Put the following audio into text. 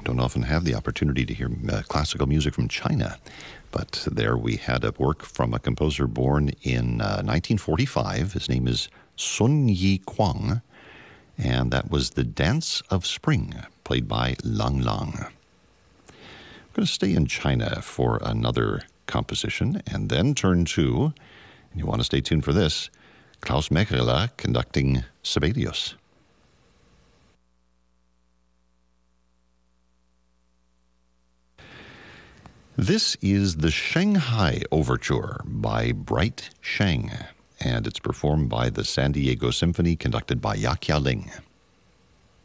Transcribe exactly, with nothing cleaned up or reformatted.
don't often have the opportunity to hear uh, classical music from China. But there we had a work from a composer born in uh, nineteen forty-five. His name is Sun Yi Kwang, and that was The Dance of Spring, played by Lang Lang. I'm going to stay in China for another composition and then turn to, and you want to stay tuned for this, Klaus Mechela conducting Sibelius. This is the Shanghai Overture by Bright Sheng, and it's performed by the San Diego Symphony, conducted by Ya Qiaoling.